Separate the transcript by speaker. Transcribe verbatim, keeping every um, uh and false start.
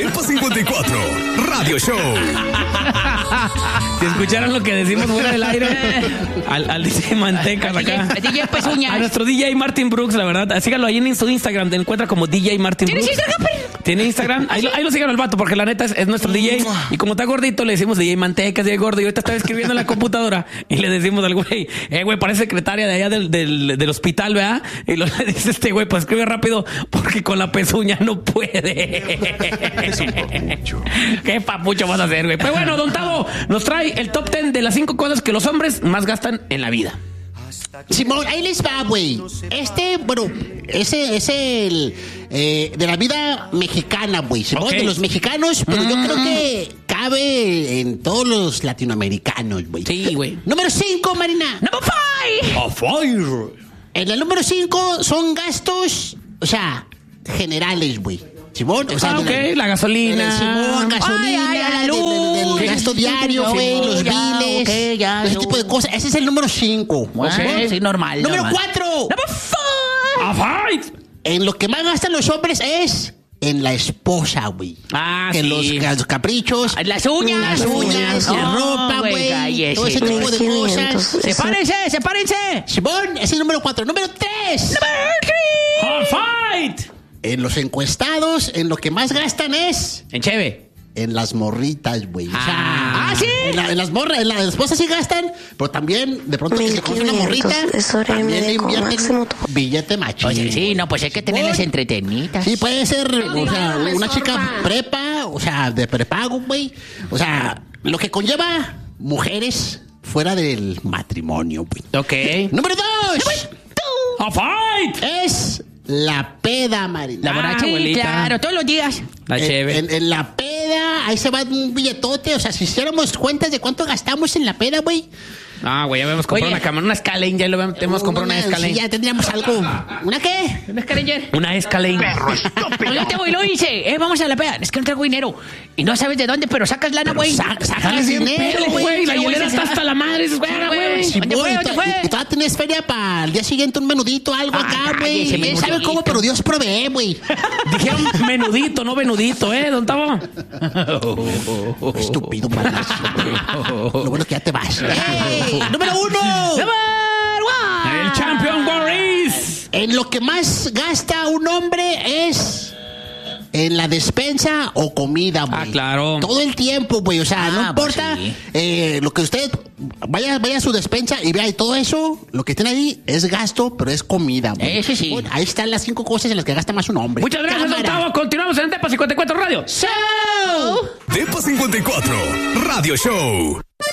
Speaker 1: Depa cincuenta y cuatro, Radio Show.
Speaker 2: Si escucharon lo que decimos fuera del aire, al, al D J Mantecas acá.
Speaker 3: D J Pezuñas.
Speaker 2: A nuestro D J Martin Brooks, la verdad. Síganlo ahí en su Instagram, te encuentra como D J Martin Brooks.
Speaker 3: ¿Tienes Instagram?
Speaker 2: ¿Tiene Instagram? Ahí lo, ahí lo sigan al vato, porque la neta es, es nuestro D J. Y como está gordito, le decimos D J Mantecas, D J Gordo. Y ahorita estaba escribiendo en la computadora y le decimos al güey, eh, güey, parece secretaria de allá del, del, del hospital, ¿verdad? Y lo, le dice este güey, pues escribe rápido, porque con la pezuña no puede.
Speaker 1: Es un papucho.
Speaker 2: ¿Qué papucho vas a hacer, güey? Pero bueno, Don Tavo nos trae el top ten de las cinco cosas que los hombres más gastan en la vida.
Speaker 4: Simón, ahí les va, güey. Este, bueno, ese es el eh, de la vida mexicana, güey. Simón,
Speaker 2: Okay.
Speaker 4: de los mexicanos, pero
Speaker 2: Mm.
Speaker 4: yo creo que cabe en todos los latinoamericanos, güey.
Speaker 2: Sí, güey.
Speaker 4: Número cinco, Marina.
Speaker 3: Number five.
Speaker 2: A fire.
Speaker 4: En el número cinco son gastos, o sea, generales, güey. Simón, o sea,
Speaker 2: Ah,
Speaker 4: de la-
Speaker 2: ok, la gasolina.
Speaker 4: de la- Simón, gasolina,
Speaker 3: Ay, ay, la
Speaker 4: del-
Speaker 3: luz.
Speaker 4: del, del gasto diario, güey,
Speaker 3: Sí,
Speaker 4: los
Speaker 3: ya,
Speaker 4: biles,
Speaker 3: ok, ya,
Speaker 4: ese
Speaker 3: luz.
Speaker 4: tipo de cosas. Ese es el número cinco.
Speaker 3: Bueno, sí, normal.
Speaker 4: Número
Speaker 3: normal.
Speaker 4: cuatro.
Speaker 3: Number four.
Speaker 2: A fight.
Speaker 4: En lo que más gastan los hombres es en la esposa, güey.
Speaker 2: Ah,
Speaker 4: que
Speaker 2: sí.
Speaker 4: los, que los caprichos.
Speaker 3: Las uñas.
Speaker 4: Las uñas, la
Speaker 3: No,
Speaker 4: ropa,
Speaker 3: güey,
Speaker 4: güey.
Speaker 3: cállese,
Speaker 4: Todo ese
Speaker 3: güey.
Speaker 4: tipo de cosas.
Speaker 3: Sepárense, sepárense.
Speaker 4: Simón, ese es el número cuatro. Número tres.
Speaker 2: A fight.
Speaker 4: En los encuestados, en lo que más gastan es
Speaker 2: En cheve.
Speaker 4: en las morritas, güey. O sea,
Speaker 3: Ah, ¿sí?
Speaker 4: En, la- en las morras, en las esposas sí gastan, pero también de pronto que se conoce una morrita,
Speaker 5: Es hora y
Speaker 4: también
Speaker 5: media
Speaker 4: le
Speaker 5: como
Speaker 4: invierten
Speaker 5: máximo.
Speaker 4: billete machín.
Speaker 3: Oye, sí,
Speaker 4: güey.
Speaker 3: no, pues hay que tenerlas
Speaker 4: Simón.
Speaker 3: entretenidas.
Speaker 4: Sí, puede ser, o sea, una chica prepa, o sea, de prepago, güey. O sea, lo que conlleva mujeres fuera del matrimonio, güey.
Speaker 2: Ok.
Speaker 4: Número dos.
Speaker 2: A fight.
Speaker 4: Es la peda, Marina.
Speaker 3: La
Speaker 2: Ah,
Speaker 3: borracha,
Speaker 2: abuelita.
Speaker 3: claro, todos los días.
Speaker 2: La
Speaker 4: En-
Speaker 2: cheve.
Speaker 4: En, en la peda, ahí se va un billetote. O sea, si hiciéramos cuentas de cuánto gastamos en la peda, güey.
Speaker 2: Ah, güey, ya habíamos comprado
Speaker 3: Oye.
Speaker 2: una cámara, una Escalane, ya lo habíamos- hemos comprado una
Speaker 4: sí,
Speaker 2: Escalane.
Speaker 4: ya tendríamos algo. ¿Una qué?
Speaker 3: ¿No es Caranger?
Speaker 2: Una Escalane.
Speaker 3: Yo te voy y lo hice. Eh, vamos a la peda. Es que no traigo dinero. Y no sabes de dónde, pero sacas lana, güey.
Speaker 4: Sa- sacas
Speaker 2: Sales bien
Speaker 4: dinero,
Speaker 2: pedo, güey. La
Speaker 3: Sí, güey,
Speaker 2: hielera
Speaker 3: sí,
Speaker 2: está
Speaker 3: sí.
Speaker 2: hasta la madre. Dices, güey,
Speaker 3: Sí,
Speaker 2: güey.
Speaker 3: güey.
Speaker 4: Sí,
Speaker 3: ¿Dónde
Speaker 4: voy,
Speaker 3: fue?
Speaker 4: y
Speaker 3: ¿Dónde
Speaker 4: to-
Speaker 3: fue?
Speaker 4: y todavía tenés feria para el día siguiente, un menudito, algo
Speaker 3: Ah,
Speaker 4: acá, güey.
Speaker 3: cállese,
Speaker 4: ¿Quién sabe
Speaker 3: menudito.
Speaker 4: cómo? Pero Dios provee, güey.
Speaker 2: Dijeron menudito, no venudito, ¿eh, Don Tavo?
Speaker 4: Estúpido, malísimo. Lo bueno es que ya te vas. ¡Ey! ¡Número uno!
Speaker 3: Number one.
Speaker 2: El Champion Boris.
Speaker 4: En lo que más gasta un hombre es en la despensa o comida, güey.
Speaker 2: Ah, claro.
Speaker 4: Todo el tiempo, güey. O sea,
Speaker 3: Ah,
Speaker 4: no
Speaker 3: pues
Speaker 4: importa
Speaker 3: sí.
Speaker 4: eh, lo que usted vaya, vaya a su despensa y vea y todo eso, lo que tiene ahí es gasto, pero es comida, güey.
Speaker 3: Ese sí.
Speaker 4: Bueno, ahí están las cinco cosas en las que gasta más un hombre.
Speaker 2: Muchas gracias, Don
Speaker 4: Cámara.
Speaker 2: Tavo. Continuamos en Depa cincuenta y cuatro Radio.
Speaker 4: ¡Show!
Speaker 1: Depa cincuenta y cuatro, Radio Show.